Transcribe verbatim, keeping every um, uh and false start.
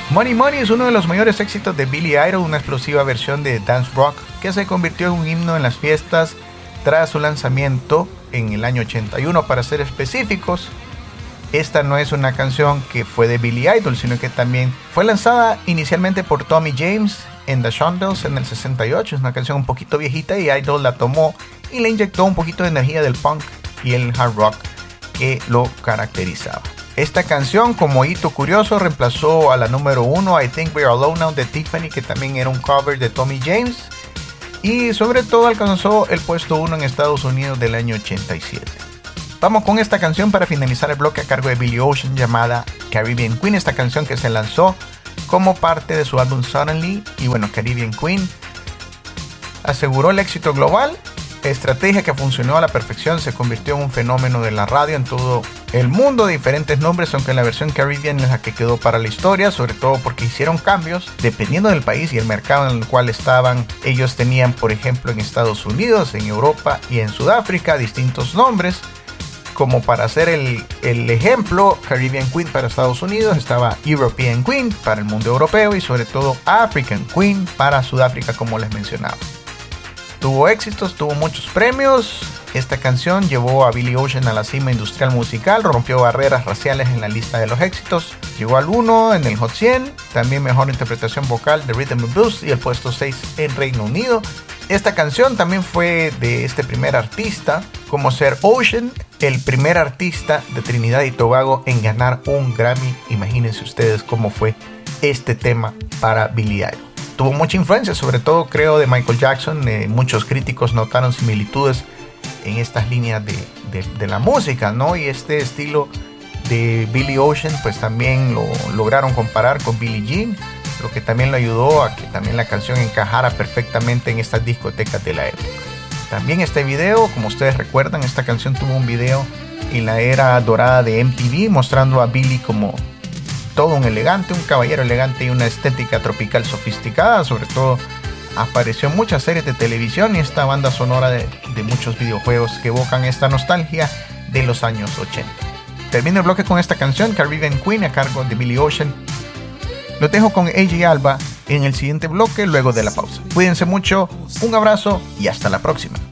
Money Money es uno de los mayores éxitos de Billy Idol, una explosiva versión de dance rock que se convirtió en un himno en las fiestas tras su lanzamiento en el año ochenta y uno, para ser específicos. Esta no es una canción que fue de Billy Idol, sino que también fue lanzada inicialmente por Tommy James en The Shondells en el sesenta y ocho. Es una canción un poquito viejita y Idol la tomó y le inyectó un poquito de energía del punk y el hard rock que lo caracterizaba. Esta canción, como hito curioso, reemplazó a la número uno, I Think We're Alone Now, de Tiffany, que también era un cover de Tommy James, y sobre todo alcanzó el puesto uno en Estados Unidos del año ochenta y siete. Vamos con esta canción para finalizar el bloque a cargo de Billy Ocean, llamada Caribbean Queen. Esta canción que se lanzó como parte de su álbum Suddenly, y bueno, Caribbean Queen aseguró el éxito global. Estrategia que funcionó a la perfección, se convirtió en un fenómeno de la radio en todo el mundo, de diferentes nombres, aunque la versión Caribbean es la que quedó para la historia, sobre todo porque hicieron cambios dependiendo del país y el mercado en el cual estaban. Ellos tenían, por ejemplo, en Estados Unidos, en Europa y en Sudáfrica distintos nombres. Como para hacer el, el ejemplo, Caribbean Queen para Estados Unidos, estaba European Queen para el mundo europeo y sobre todo African Queen para Sudáfrica, como les mencionaba. Tuvo éxitos, tuvo muchos premios. Esta canción llevó a Billy Ocean a la cima industrial musical, rompió barreras raciales en la lista de los éxitos, llegó al uno en el Hot cien, también mejor interpretación vocal de Rhythm and Blues y el puesto seis en Reino Unido. Esta canción también fue de este primer artista, como ser Ocean, el primer artista de Trinidad y Tobago en ganar un Grammy. Imagínense ustedes cómo fue este tema para Billy Idol. Tuvo mucha influencia, sobre todo creo de Michael Jackson. Eh, muchos críticos notaron similitudes en estas líneas de, de, de la música, ¿no? Y este estilo de Billy Ocean pues también lo lograron comparar con Billie Jean, lo que también lo ayudó a que también la canción encajara perfectamente en estas discotecas de la época. También este video, como ustedes recuerdan, esta canción tuvo un video en la era dorada de M T V mostrando a Billy como todo un elegante, un caballero elegante y una estética tropical sofisticada. Sobre todo apareció en muchas series de televisión y esta banda sonora de, de muchos videojuegos que evocan esta nostalgia de los años ochenta. Termino el bloque con esta canción, Caribbean Queen, a cargo de Billy Ocean. Lo dejo con A J Alba en el siguiente bloque luego de la pausa. Cuídense mucho, un abrazo y hasta la próxima.